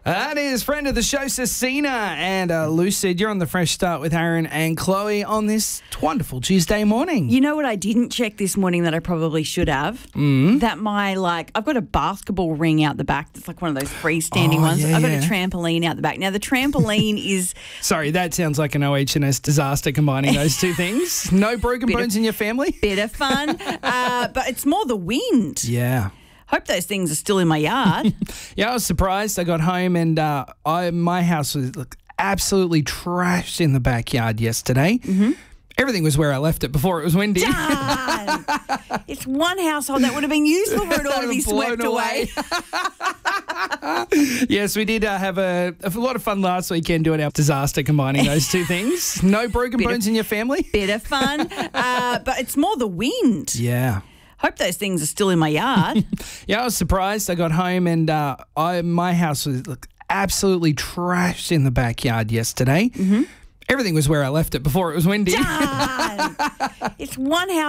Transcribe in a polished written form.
That is friend of the show, Cecina and Lucid. You're on the Fresh Start with Aaron and Chloe on this wonderful Tuesday morning. You know what I didn't check this morning that I probably should have? That I've got a basketball ring out the back. It's like one of those freestanding ones. yeah, I've got yeah. a trampoline out the back. Now, the trampoline is... Sorry, that sounds like an OH&S disaster combining those two things. No broken bones in your family? Bit of fun, but it's more the wind. Yeah. Hope those things are still in my yard. Yeah, I was surprised. I got home and my house was absolutely trashed in the backyard yesterday. Everything was where I left it before it was windy. Darn. It's one household that would have been useful for it all to be Blown swept away. Yes, we did have a lot of fun last weekend doing our disaster combining those two things. No broken bones in your family? Bit of fun, but it's more the wind. Yeah. Hope those things are still in my yard. Yeah, I was surprised. I got home and my house was absolutely trashed in the backyard yesterday. Everything was where I left it before it was windy. Darn. It's one house.